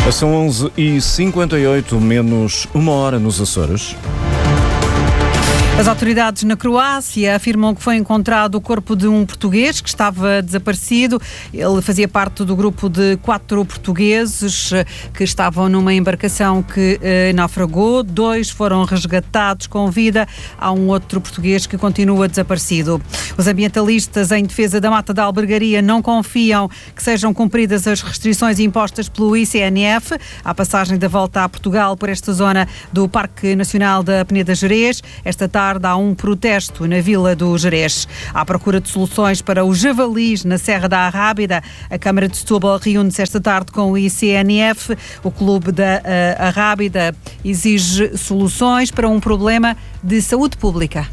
São 11h58, menos uma hora nos Açores. As autoridades na Croácia afirmam que foi encontrado o corpo de um português que estava desaparecido. Ele fazia parte do grupo de 4 portugueses que estavam numa embarcação que naufragou. 2 foram resgatados com vida. Há um outro português que continua desaparecido. Os ambientalistas em defesa da Mata da Albergaria não confiam que sejam cumpridas as restrições impostas pelo ICNF à passagem da volta a Portugal por esta zona do Parque Nacional da Peneda Gerês. Esta tarde há um protesto na Vila do Gerês. À procura de soluções para os javalis na Serra da Arrábida, a Câmara de Setúbal reúne-se esta tarde com o ICNF. O Clube da Arrábida exige soluções para um problema de saúde pública.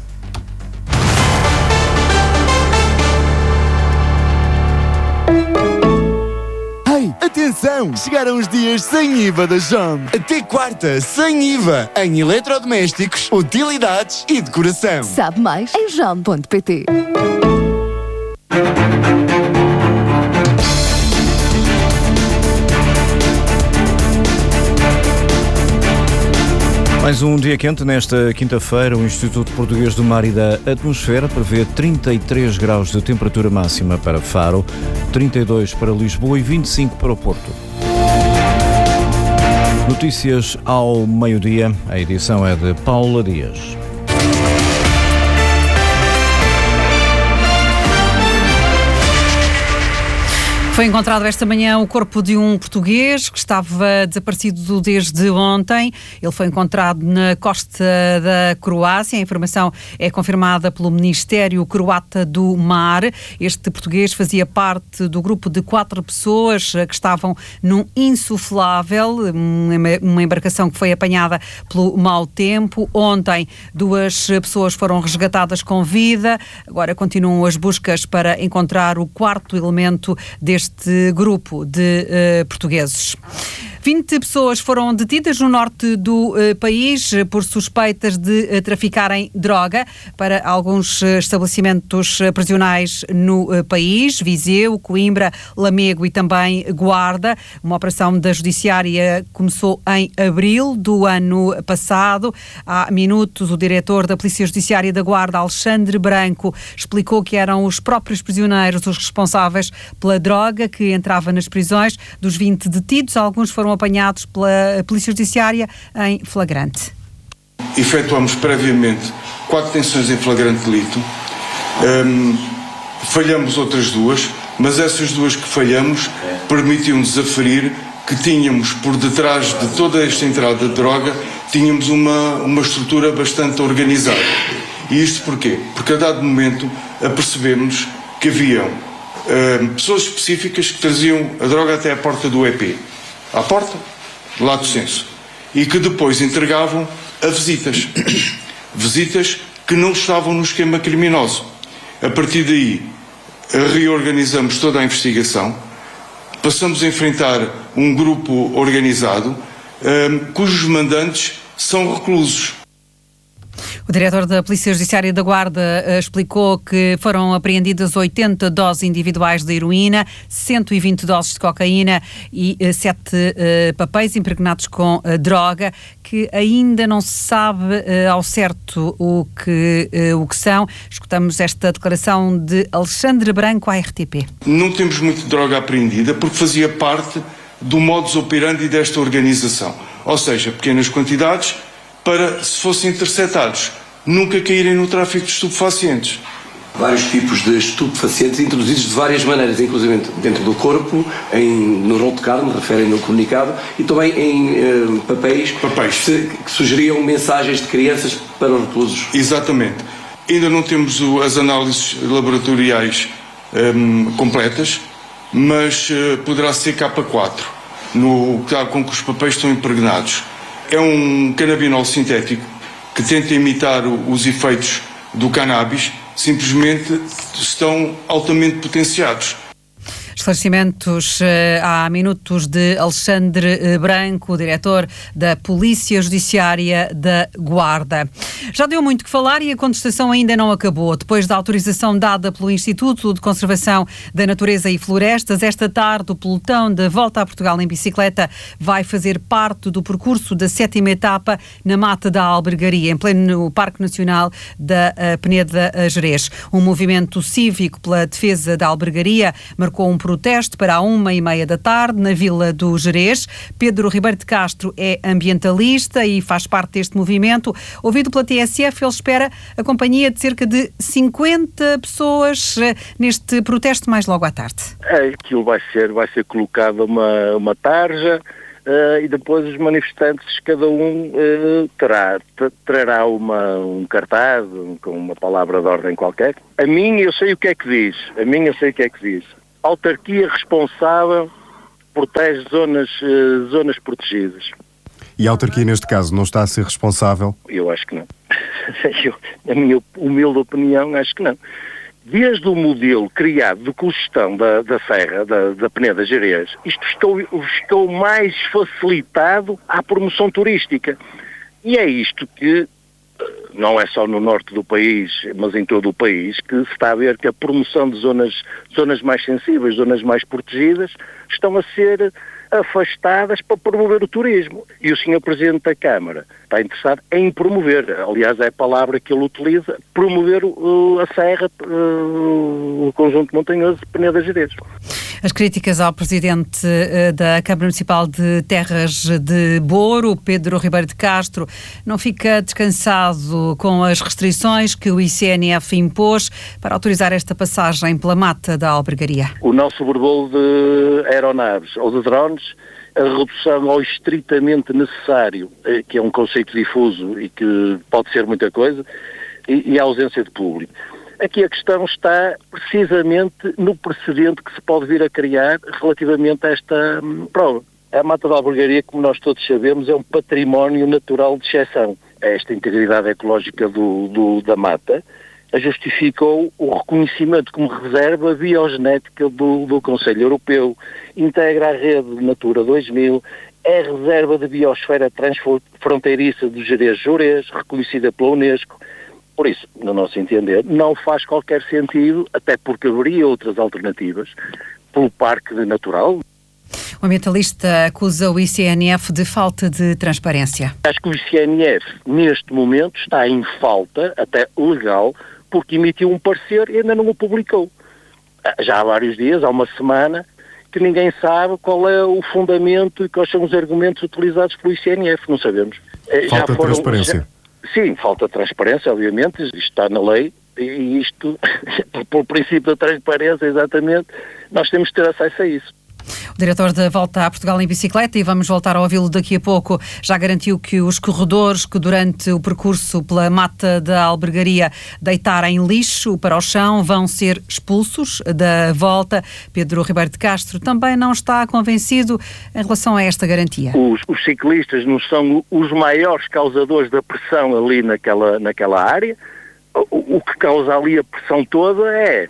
Atenção! Chegaram os dias sem IVA da JOM. Até quarta, sem IVA, em eletrodomésticos, utilidades e decoração. Sabe mais em jom.pt. Mais um dia quente. Nesta quinta-feira, o Instituto Português do Mar e da Atmosfera prevê 33 graus de temperatura máxima para Faro, 32 para Lisboa e 25 para o Porto. Notícias ao meio-dia. A edição é de Paula Dias. Foi encontrado esta manhã o corpo de um português que estava desaparecido desde ontem. Ele foi encontrado na costa da Croácia. A informação é confirmada pelo Ministério Croata do Mar. Este português fazia parte do grupo de 4 pessoas que estavam num insuflável, uma embarcação que foi apanhada pelo mau tempo. Ontem, 2 pessoas foram resgatadas com vida. Agora continuam as buscas para encontrar o 4º elemento deste grupo de portugueses. 20 pessoas foram detidas no norte do país por suspeitas de traficarem droga para alguns estabelecimentos prisionais no país, Viseu, Coimbra, Lamego e também Guarda. Uma operação da Judiciária começou em abril do ano passado. Há minutos, o diretor da Polícia Judiciária da Guarda, Alexandre Branco, explicou que eram os próprios prisioneiros os responsáveis pela droga que entrava nas prisões. Dos 20 detidos, alguns foram apanhados pela Polícia Judiciária em flagrante. Efetuamos previamente 4 detenções em flagrante delito. Falhamos outras 2, mas essas 2 que falhamos permitiu-nos aferir que tínhamos por detrás de toda esta entrada de droga, tínhamos uma estrutura bastante organizada. E isto porquê? Porque a dado momento apercebemos que haviam pessoas específicas que traziam a droga até à porta do EP, à porta, lato senso, e que depois entregavam a visitas que não estavam no esquema criminoso. A partir daí, reorganizamos toda a investigação, passamos a enfrentar um grupo organizado cujos mandantes são reclusos. O diretor da Polícia Judiciária da Guarda explicou que foram apreendidas 80 doses individuais de heroína, 120 doses de cocaína e 7 papéis impregnados com droga, que ainda não se sabe ao certo o que são. Escutamos esta declaração de Alexandre Branco à RTP. Não temos muita droga apreendida porque fazia parte do modus operandi desta organização. Ou seja, pequenas quantidades para, se fossem interceptados, nunca caírem no tráfico de estupefacientes. Vários tipos de estupefacientes introduzidos de várias maneiras, inclusive dentro do corpo, no rolo de carne, referem no comunicado, e também em papéis. Que sugeriam mensagens de crianças para os reclusos. Exatamente. Ainda não temos as análises laboratoriais completas, mas poderá ser K4, com que os papéis estão impregnados. É um canabinol sintético que tenta imitar os efeitos do cannabis, simplesmente estão altamente potenciados. Esclarecimentos há minutos de Alexandre Branco, diretor da Polícia Judiciária da Guarda. Já deu muito que falar e a contestação ainda não acabou. Depois da autorização dada pelo Instituto de Conservação da Natureza e Florestas, esta tarde o pelotão de Volta a Portugal em bicicleta vai fazer parte do percurso da 7ª etapa na Mata da Albergaria, em pleno Parque Nacional da Peneda Gerês. Um movimento cívico pela defesa da Albergaria marcou um protesto para a 1h30 da tarde na Vila do Gerês. Pedro Ribeiro de Castro é ambientalista e faz parte deste movimento. Ouvido pela TSF, ele espera a companhia de cerca de 50 pessoas neste protesto mais logo à tarde. Aquilo vai ser colocada uma tarja e depois os manifestantes, cada um trará um cartaz com uma palavra de ordem qualquer. A minha eu sei o que é que diz. A autarquia responsável protege zonas protegidas. E a autarquia, neste caso, não está a ser responsável? Eu acho que não. A minha humilde opinião, acho que não. Desde o modelo criado de cogestão da Serra, da Peneda Gerês, isto ficou mais facilitado à promoção turística. E é isto que, não é só no norte do país, mas em todo o país, que se está a ver que a promoção de zonas mais sensíveis, zonas mais protegidas, estão a ser afastadas para promover o turismo. E o Sr. Presidente da Câmara está interessado em promover, aliás é a palavra que ele utiliza, promover a Serra, o conjunto montanhoso de Peneda Gerês. As críticas ao Presidente da Câmara Municipal de Terras de Boro, Pedro Ribeiro de Castro, não fica descansado com as restrições que o ICNF impôs para autorizar esta passagem pela Mata da Albergaria. O nosso sobrevoo de aeronaves ou de drones, a redução ao estritamente necessário, que é um conceito difuso e que pode ser muita coisa, e a ausência de público. Aqui a questão está precisamente no precedente que se pode vir a criar relativamente a esta prova. A Mata da Albergaria, como nós todos sabemos, é um património natural de exceção. Esta integridade ecológica da mata justificou o reconhecimento como reserva biogenética do Conselho Europeu, integra a rede Natura 2000, é reserva de biosfera transfronteiriça do Gerês-Jurês, reconhecida pela Unesco. Por isso, no nosso entender, não faz qualquer sentido, até porque haveria outras alternativas, pelo Parque Natural. O ambientalista acusa o ICNF de falta de transparência. Acho que o ICNF, neste momento, está em falta, até legal, porque emitiu um parecer e ainda não o publicou. Já há vários dias, há uma semana, que ninguém sabe qual é o fundamento e quais são os argumentos utilizados pelo ICNF, não sabemos. Falta de transparência. Sim, falta de transparência, obviamente, isto está na lei, e isto, pelo princípio da transparência, exatamente, nós temos que ter acesso a isso. O diretor da Volta a Portugal em bicicleta, e vamos voltar a ouvi-lo daqui a pouco, já garantiu que os corredores que durante o percurso pela Mata da Albergaria deitarem lixo para o chão vão ser expulsos da Volta. Pedro Ribeiro de Castro também não está convencido em relação a esta garantia. Os ciclistas não são os maiores causadores da pressão ali naquela área. O que causa ali a pressão toda é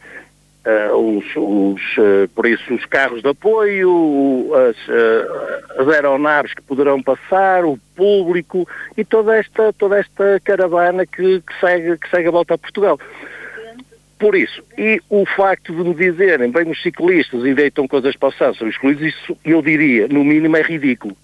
por isso os carros de apoio, as aeronaves que poderão passar, o público e toda esta caravana que segue a Volta a Portugal. Por isso, e o facto de me dizerem, bem, os ciclistas e deitam coisas para o chão, são excluídos, isso eu diria, no mínimo é ridículo.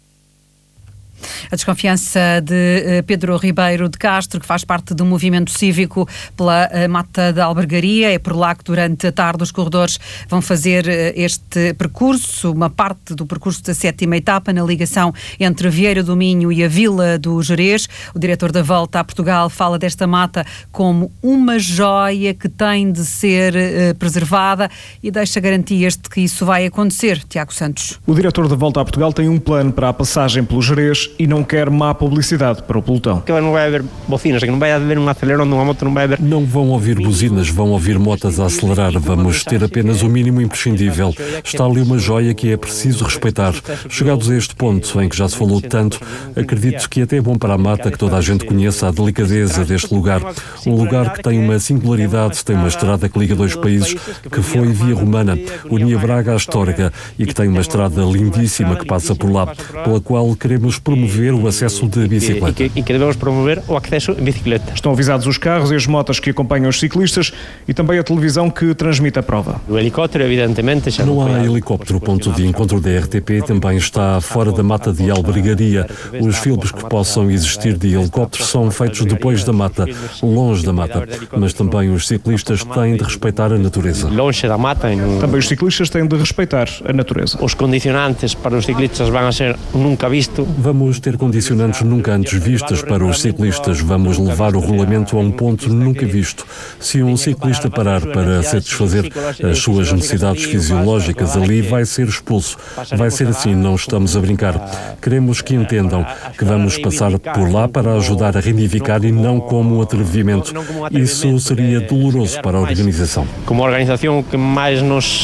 A desconfiança de Pedro Ribeiro de Castro, que faz parte do movimento cívico pela Mata da Albergaria. É por lá que durante a tarde os corredores vão fazer este percurso, uma parte do percurso da 7ª etapa na ligação entre Vieira do Minho e a Vila do Gerês. O diretor da Volta a Portugal fala desta mata como uma joia que tem de ser preservada e deixa garantias de que isso vai acontecer. Tiago Santos. O diretor da Volta a Portugal tem um plano para a passagem pelo Gerês e não não quer má publicidade para o pelotão. Que não vai haver bocinas, que não vai haver um acelerão de uma moto, não vai haver... Não vão ouvir buzinas, vão ouvir motas a acelerar. Vamos ter apenas o mínimo imprescindível. Está ali uma joia que é preciso respeitar. Chegados a este ponto em que já se falou tanto, acredito que até é bom para a Mata que toda a gente conheça a delicadeza deste lugar. Um lugar que tem uma singularidade, tem uma estrada que liga dois países, que foi via romana, unia Braga à Astorga, e que tem uma estrada lindíssima que passa por lá, pela qual queremos promover o acesso de bicicleta. E que devemos promover o acesso em bicicleta. Estão avisados os carros e as motas que acompanham os ciclistas e também a televisão que transmite a prova. O helicóptero, evidentemente... já não há helicóptero. O ponto de encontro da RTP também está fora da mata de Albergaria. Os filmes que possam existir de helicópteros são feitos depois da mata, longe da mata. Mas também os ciclistas têm de respeitar a natureza. Longe da mata. Também os ciclistas têm de respeitar a natureza. Os condicionantes para os ciclistas vão ser nunca visto. Vamos ter condicionantes nunca antes vistos para os ciclistas. Vamos levar o rolamento a um ponto nunca visto. Se um ciclista parar para satisfazer as suas necessidades fisiológicas ali, vai ser expulso. Vai ser assim, não estamos a brincar. Queremos que entendam que vamos passar por lá para ajudar a reivindicar e não como um atrevimento. Isso seria doloroso para a organização. Como a organização que mais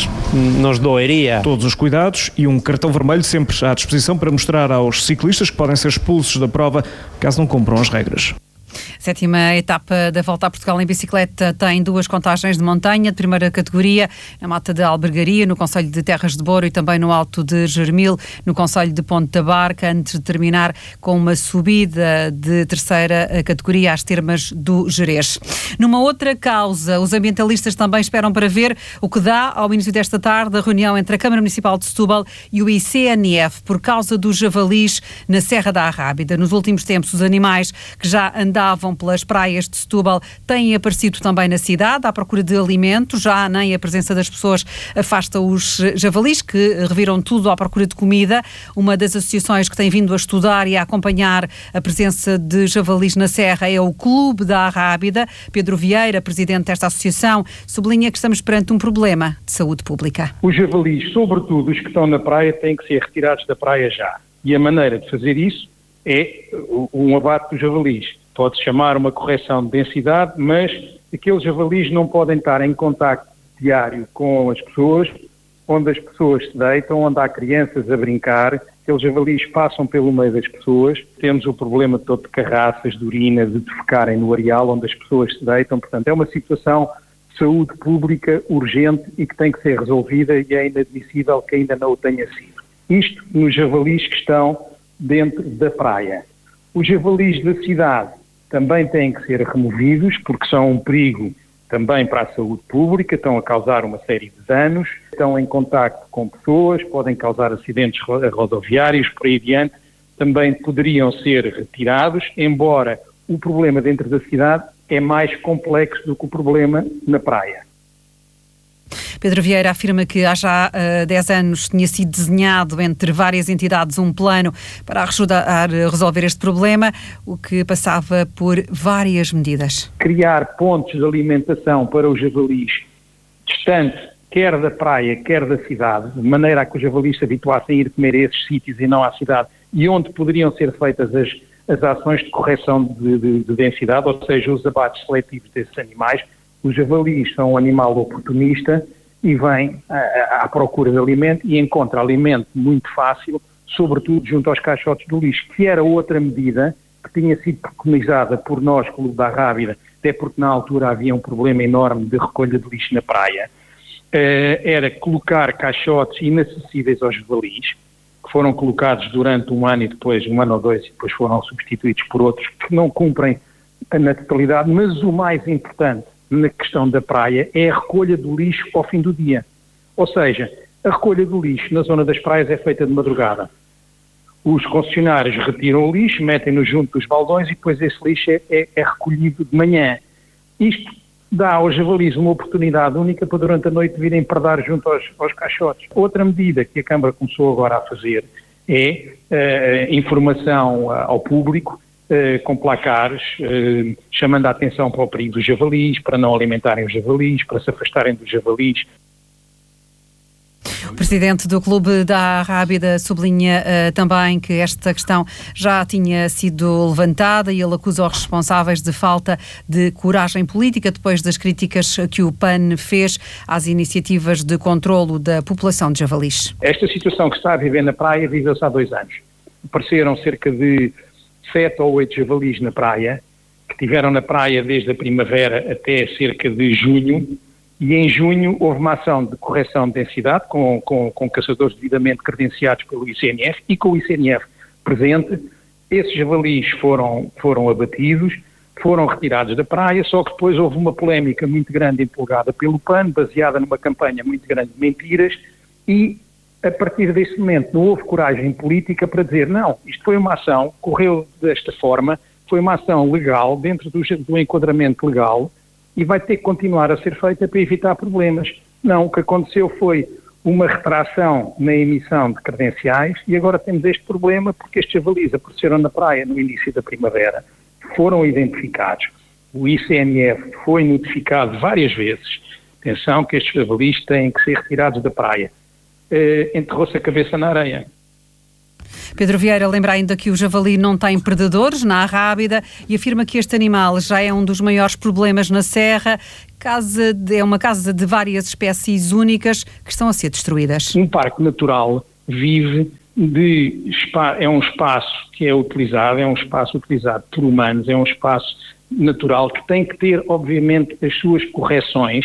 nos doeria. Todos os cuidados e um cartão vermelho sempre à disposição para mostrar aos ciclistas que podem ser expulsos da prova caso não cumpram as regras. Sétima etapa da Volta a Portugal em bicicleta tem 2 contagens de montanha de primeira categoria, na Mata de Albergaria, no concelho de Terras de Boro, e também no Alto de Germil, no concelho de Ponte da Barca, antes de terminar com uma subida de terceira categoria às termas do Gerês. Numa outra causa, os ambientalistas também esperam para ver o que dá ao início desta tarde a reunião entre a Câmara Municipal de Setúbal e o ICNF por causa dos javalis na Serra da Arrábida. Nos últimos tempos, os animais que já andavam pelas praias de Setúbal têm aparecido também na cidade à procura de alimento. Já nem a presença das pessoas afasta os javalis, que reviram tudo à procura de comida. Uma das associações que tem vindo a estudar e a acompanhar a presença de javalis na Serra é o Clube da Arrábida. Pedro Vieira, presidente desta associação, sublinha que estamos perante um problema de saúde pública. Os javalis, sobretudo os que estão na praia, têm que ser retirados da praia já. E a maneira de fazer isso é um abate dos javalis. Pode-se chamar uma correção de densidade, mas aqueles javalis não podem estar em contacto diário com as pessoas, onde as pessoas se deitam, onde há crianças a brincar. Aqueles javalis passam pelo meio das pessoas. Temos o problema todo de carraças, de urina, de defecarem no areal onde as pessoas se deitam. Portanto, é uma situação de saúde pública urgente e que tem que ser resolvida, e é inadmissível que ainda não o tenha sido. Isto nos javalis que estão dentro da praia. Os javalis da cidade também têm que ser removidos, porque são um perigo também para a saúde pública, estão a causar uma série de danos, estão em contacto com pessoas, podem causar acidentes rodoviários, por aí adiante, também poderiam ser retirados, embora o problema dentro da cidade é mais complexo do que o problema na praia. Pedro Vieira afirma que há já 10 anos tinha sido desenhado entre várias entidades um plano para ajudar a resolver este problema, o que passava por várias medidas. Criar pontos de alimentação para os javalis distantes, quer da praia, quer da cidade, de maneira a que os javalis se habituassem a ir comer a esses sítios e não à cidade, e onde poderiam ser feitas as ações de correção de densidade, ou seja, os abates seletivos desses animais. Os javalis são um animal oportunista e vem à procura de alimento e encontra alimento muito fácil, sobretudo junto aos caixotes do lixo, que era outra medida que tinha sido preconizada por nós, Clube da Arrábida, até porque na altura havia um problema enorme de recolha de lixo na praia. Era colocar caixotes inacessíveis aos javalis, que foram colocados durante um ano e depois, 1 ano ou 2, e depois foram substituídos por outros que não cumprem na totalidade, mas o mais importante na questão da praia é a recolha do lixo ao fim do dia. Ou seja, a recolha do lixo na zona das praias é feita de madrugada. Os concessionários retiram o lixo, metem-no junto dos baldões e depois esse lixo é recolhido de manhã. Isto dá aos javalis uma oportunidade única para durante a noite virem perdar junto aos caixotes. Outra medida que a Câmara começou agora a fazer é informação ao público, com placares, chamando a atenção para o perigo dos javalis, para não alimentarem os javalis, para se afastarem dos javalis. O presidente do Clube da Rábida sublinha também que esta questão já tinha sido levantada e ele acusa os responsáveis de falta de coragem política depois das críticas que o PAN fez às iniciativas de controlo da população de javalis. Esta situação que está a viver na praia vive-se há 2 anos. Apareceram cerca de 7 ou 8 javalis na praia, que estiveram na praia desde a primavera até cerca de junho. E em junho houve uma ação de correção de densidade com caçadores devidamente credenciados pelo ICNF e com o ICNF presente. Esses javalis foram abatidos, foram retirados da praia, só que depois houve uma polémica muito grande empolgada pelo PAN, baseada numa campanha muito grande de mentiras, e a partir desse momento não houve coragem política para dizer não, isto foi uma ação, correu desta forma, foi uma ação legal, dentro do enquadramento legal, e vai ter que continuar a ser feita para evitar problemas. Não, o que aconteceu foi uma retração na emissão de credenciais e agora temos este problema porque estes javalis apareceram na praia no início da primavera, foram identificados. O ICNF foi notificado várias vezes. Atenção que estes javalis têm que ser retirados da praia. Enterrou-se a cabeça na areia. Pedro Vieira lembra ainda que o javali não tem predadores na Rábida e afirma que este animal já é um dos maiores problemas na Serra. É uma casa de várias espécies únicas que estão a ser destruídas. Um parque natural vive é um espaço que é um espaço utilizado por humanos, é um espaço natural que tem que ter, obviamente, as suas correções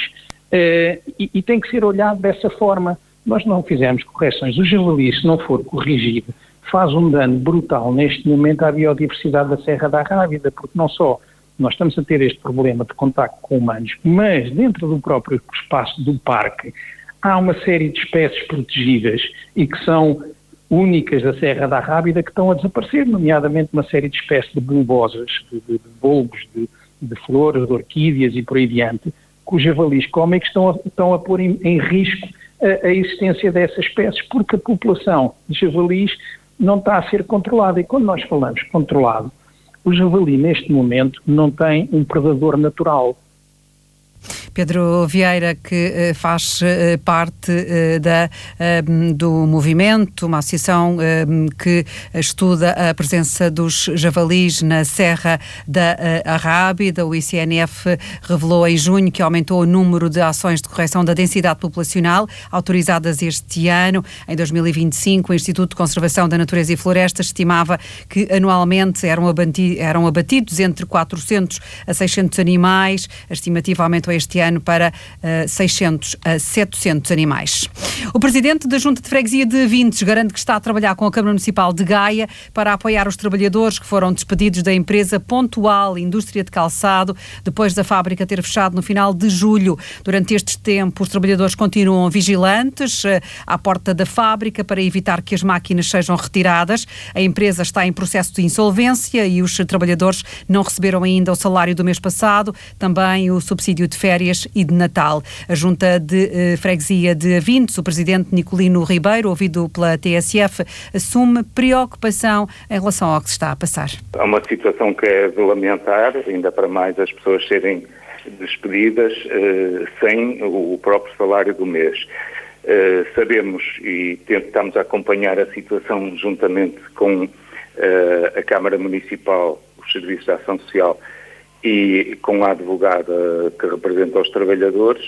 e tem que ser olhado dessa forma. Nós não fizemos correções. O javali, se não for corrigido, faz um dano brutal neste momento à biodiversidade da Serra da Rábida, porque não só nós estamos a ter este problema de contacto com humanos, mas dentro do próprio espaço do parque há uma série de espécies protegidas e que são únicas da Serra da Rábida que estão a desaparecer, nomeadamente uma série de espécies de bulbosas, de bulbos, de flores, de orquídeas e por aí diante, que os javalis comem e que estão a pôr em risco a existência dessas espécies, porque a população de javalis não está a ser controlada. E quando nós falamos controlado, o javali neste momento não tem um predador natural. Pedro Vieira, que faz parte do movimento, uma associação que estuda a presença dos javalis na Serra da Rábida. O ICNF revelou em junho que aumentou o número de ações de correção da densidade populacional autorizadas este ano. Em 2025, o Instituto de Conservação da Natureza e Florestas estimava que anualmente eram abatidos entre 400 a 600 animais. A estimativa aumentou este ano para 600 a 700 animais. O presidente da Junta de Freguesia de Vintes garante que está a trabalhar com a Câmara Municipal de Gaia para apoiar os trabalhadores que foram despedidos da empresa Pontual Indústria de Calçado, depois da fábrica ter fechado no final de julho. Durante este tempo, os trabalhadores continuam vigilantes à porta da fábrica para evitar que as máquinas sejam retiradas. A empresa está em processo de insolvência e os trabalhadores não receberam ainda o salário do mês passado, também o subsídio de férias e de Natal. A Junta de Freguesia de Vintes, o presidente Nicolino Ribeiro, ouvido pela TSF, assume preocupação em relação ao que se está a passar. Há uma situação que é de lamentar, ainda para mais as pessoas serem despedidas sem o próprio salário do mês. Sabemos e tentamos acompanhar a situação juntamente com a Câmara Municipal, os Serviços de Ação Social e com a advogada que representa os trabalhadores,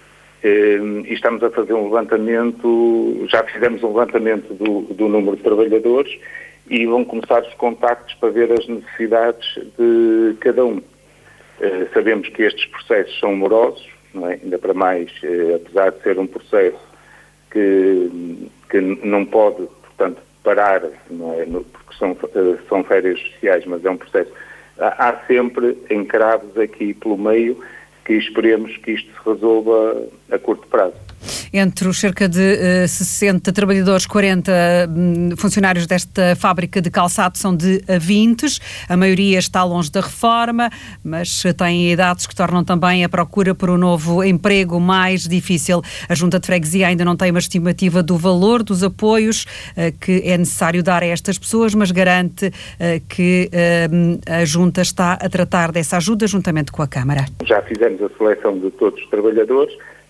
e estamos a fazer um levantamento, já fizemos um levantamento do número de trabalhadores e vão começar os contactos para ver as necessidades de cada um. Sabemos que estes processos são morosos, não é? Ainda para mais, apesar de ser um processo que não pode, portanto, parar, não é? Porque são férias sociais, mas é um processo. Há sempre entraves aqui pelo meio que esperemos que isto se resolva a curto prazo. Entre os cerca de 60 trabalhadores, 40 funcionários desta fábrica de calçado são de Vintes. A maioria está longe da reforma, mas têm idades que tornam também a procura por um novo emprego mais difícil. A Junta de Freguesia ainda não tem uma estimativa do valor dos apoios que é necessário dar a estas pessoas, mas garante que a Junta está a tratar dessa ajuda juntamente com a Câmara. Já fizemos a seleção de todos os trabalhadores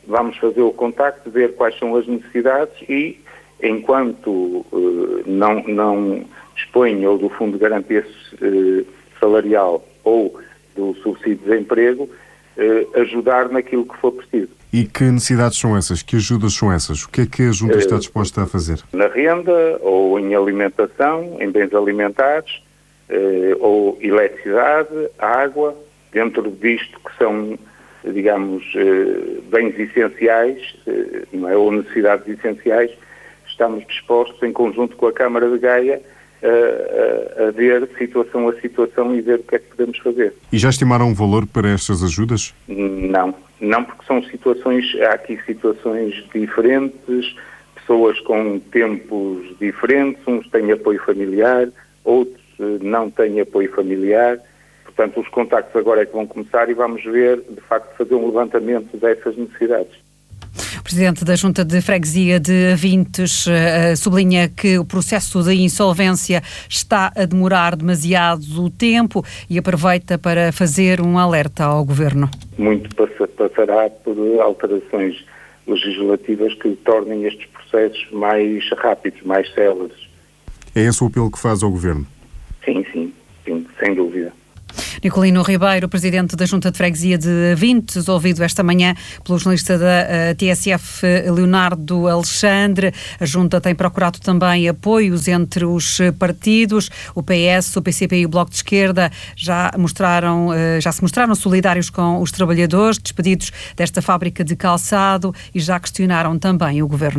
vamos fazer o contacto, ver quais são as necessidades e, enquanto não dispõe ou do Fundo de Garantia Salarial ou do subsídio de desemprego, ajudar naquilo que for preciso. E que necessidades são essas? Que ajudas são essas? O que é que a Junta está disposta a fazer? Na renda, ou em alimentação, em bens alimentares, ou eletricidade, água, dentro disto que são, digamos, bens essenciais, não é, ou necessidades essenciais, estamos dispostos, em conjunto com a Câmara de Gaia, a ver situação a situação e ver o que é que podemos fazer. E já estimaram um valor para estas ajudas? Não, porque são há aqui situações diferentes, pessoas com tempos diferentes, uns têm apoio familiar, outros não têm apoio familiar. Portanto, os contactos agora é que vão começar e vamos ver, de facto, fazer um levantamento dessas necessidades. O Presidente da Junta de Freguesia de Avintes sublinha que o processo de insolvência está a demorar demasiado tempo e aproveita para fazer um alerta ao Governo. Muito passará por alterações legislativas que tornem estes processos mais rápidos, mais céleres. É esse o apelo que faz ao Governo? Sim, sem dúvida. Nicolino Ribeiro, Presidente da Junta de Freguesia de Avintes, ouvido esta manhã pelo jornalista da TSF, Leonardo Alexandre. A Junta tem procurado também apoios entre os partidos. O PS, o PCP e o Bloco de Esquerda já se mostraram solidários com os trabalhadores despedidos desta fábrica de calçado e já questionaram também o Governo.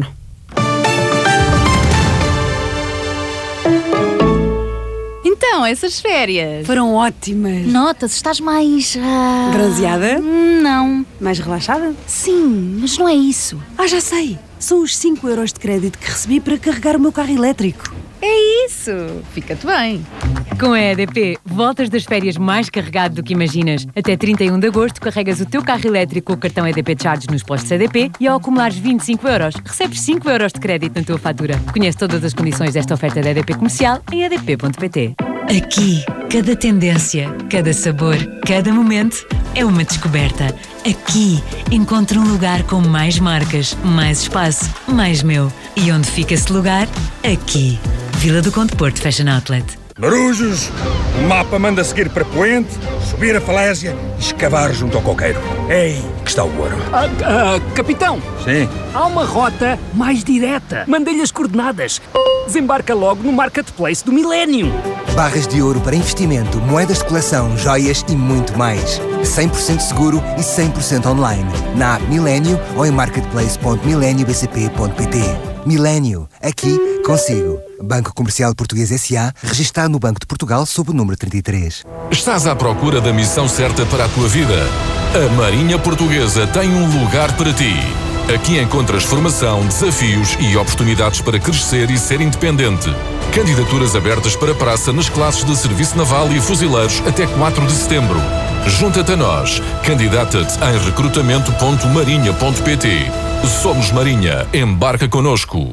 Então, essas férias? Foram ótimas. Nota-se, estás mais... Bronzeada? Não. Mais relaxada? Sim, mas não é isso. Já sei. São os 5 euros de crédito que recebi para carregar o meu carro elétrico. É isso. Fica-te bem. Com a EDP, voltas das férias mais carregado do que imaginas. Até 31 de agosto, carregas o teu carro elétrico com o cartão EDP Charge nos postos EDP e ao acumulares 25 euros, recebes 5 euros de crédito na tua fatura. Conhece todas as condições desta oferta da EDP Comercial em edp.pt. Aqui, cada tendência, cada sabor, cada momento é uma descoberta. Aqui, encontro um lugar com mais marcas, mais espaço, mais meu. E onde fica esse lugar? Aqui. Vila do Conde Porto Fashion Outlet. Marujos, o mapa manda seguir para Poente, subir a falésia e escavar junto ao coqueiro. Ei, que está o ouro. Capitão! Sim? Há uma rota mais direta. Mandei-lhe as coordenadas. Desembarca logo no Marketplace do Milénio. Barras de ouro para investimento, moedas de coleção, joias e muito mais. 100% seguro e 100% online. Na app Milénio ou em marketplace.mileniobcp.pt. Milénio, aqui consigo. Banco Comercial Português S.A., registado no Banco de Portugal sob o número 33. Estás à procura da missão certa para a tua vida? A Marinha Portuguesa tem um lugar para ti. Aqui encontras formação, desafios e oportunidades para crescer e ser independente. Candidaturas abertas para praça nas classes de Serviço Naval e Fuzileiros até 4 de setembro. Junta-te a nós. Candidata-te em recrutamento.marinha.pt. Somos Marinha. Embarca connosco.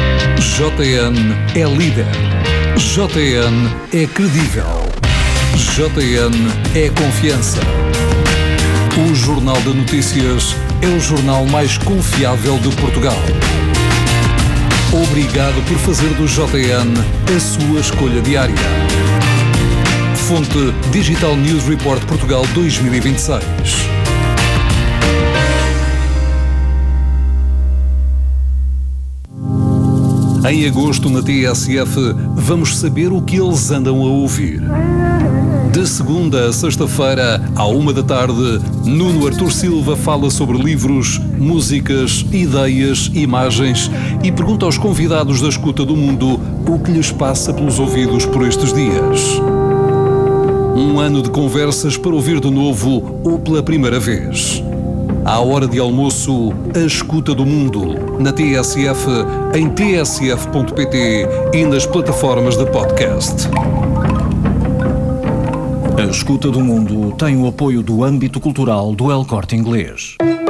JN é líder. JN é credível. JN é confiança. O Jornal de Notícias é o jornal mais confiável de Portugal. Obrigado por fazer do JN a sua escolha diária. Fonte Digital News Report Portugal 2026. Em agosto, na TSF, vamos saber o que eles andam a ouvir. De segunda a sexta-feira, à 13h, Nuno Artur Silva fala sobre livros, músicas, ideias, imagens e pergunta aos convidados da Escuta do Mundo o que lhes passa pelos ouvidos por estes dias. Um ano de conversas para ouvir de novo ou pela primeira vez. À hora de almoço, a Escuta do Mundo, na TSF, em tsf.pt e nas plataformas de podcast. A Escuta do Mundo tem o apoio do âmbito cultural do El Corte Inglês.